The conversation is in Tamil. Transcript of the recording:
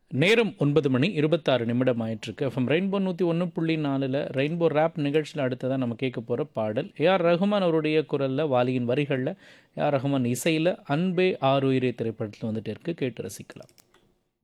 நேரம் 9:26 ஆயிட்டிருக்கு. எஃப்எம் ரெயின்போ 101.4ல் ரெயின்போ ரேப் நிகழ்ச்சியில் அடுத்ததான் நம்ம கேட்க போகிற பாடல் ஏஆர் ரஹ்மான் அவருடைய குரலில், வாலியின் வரிகளில், ஏஆர் ரஹ்மான் இசையில் அன்பே ஆருயிரே திரைப்படத்தில் வந்துட்டு இருக்கு. கேட்டு ரசிக்கலாம்.